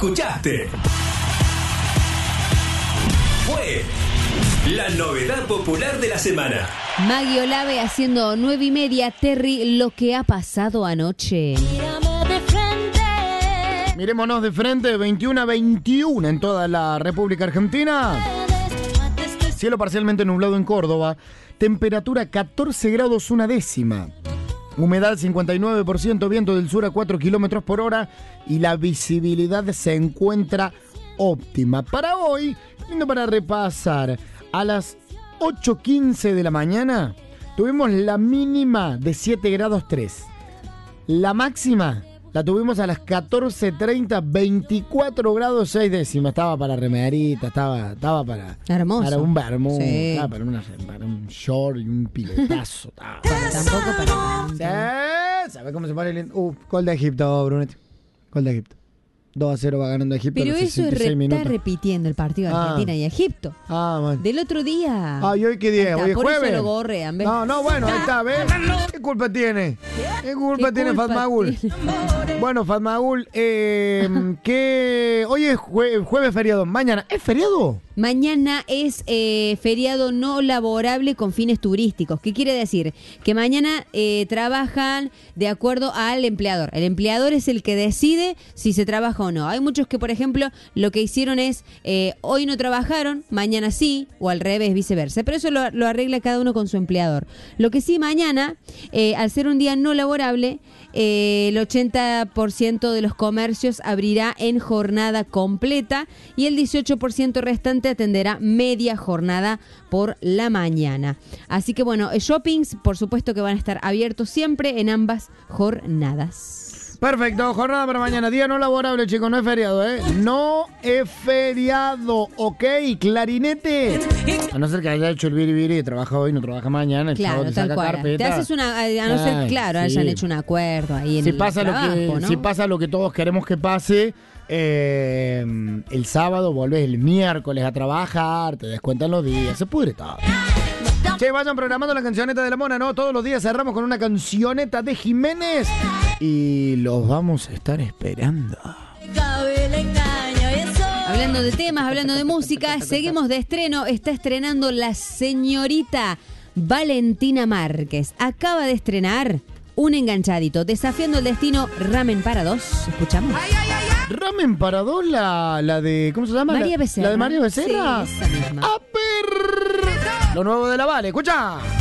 escuchaste. Fue la novedad popular de la semana. Maggie Olave haciendo 9:30. Terry, lo que ha pasado anoche. Mirémonos de frente, 21 a 21 en toda la República Argentina. Cielo parcialmente nublado en Córdoba. Temperatura 14 grados una décima. Humedad 59%, viento del sur a 4 kilómetros por hora. Y la visibilidad se encuentra óptima. Para hoy, lindo para repasar. A las 8:15 de la mañana tuvimos la mínima de 7 grados 3. La máxima la tuvimos a las 14:30, 24 grados 6 décimas. Estaba para remerita, estaba para... Hermoso. Para un vermú, Sí. estaba para un short y un pilotazo. Tampoco para... Sí, ¿sabes cómo se pone el... gol de Egipto, Brunet. Gol de Egipto. 2-0 va ganando Egipto. Pero a los eso es 66 minutos. está repitiendo el partido de Argentina y Egipto. Man. Del otro día. ¿Y hoy qué día? Está, ¿Hoy es por jueves? eso lo gorrean, ¿ves? No, bueno, ahí está, ¿ves? ¿Qué culpa tiene? ¿Qué culpa tiene Fatmagul? Bueno, Fatmagul, que hoy es jueves feriado. Mañana, ¿es feriado? Mañana es feriado no laborable con fines turísticos. ¿Qué quiere decir? Que mañana trabajan de acuerdo al empleador. El empleador es el que decide si se trabaja o no. Hay muchos que, por ejemplo, lo que hicieron es hoy no trabajaron, mañana sí, o al revés, viceversa. Pero eso lo arregla cada uno con su empleador. Lo que sí, mañana, al ser un día no laborable, el 80% de los comercios abrirá en jornada completa y el 18% restante atenderá media jornada por la mañana. Así que bueno, shoppings por supuesto que van a estar abiertos siempre en ambas jornadas. Perfecto, jornada para mañana. Día no laborable, chicos, no es feriado, ¿eh? No es feriado, ¿ok? Clarinete. A no ser que haya hecho el biribiri y trabaja hoy, no trabaja mañana. El Claro, te tal saca cual. carpeta. Te haces una, a no ser, claro, sí. hayan hecho un acuerdo ahí en Si el pasa trabajo, ¿no? Si pasa lo que todos queremos que pase, el sábado volvés el miércoles a trabajar, te descuentan los días, se pudre todo. Che, vayan programando la cancioneta de la mona, ¿no? Todos los días cerramos con una cancioneta de Jiménez y los vamos a estar esperando. Hablando de temas, hablando de música, seguimos de estreno. Está estrenando la señorita Valentina Márquez. Acaba de estrenar un enganchadito, Desafiando el Destino, Ramen para dos. ¿Escuchamos? Ramen para dos, la de... ¿Cómo se llama? María Becerra. ¿La de María Becerra? Sí, esa misma. A ver, lo nuevo de la Vale, escucha.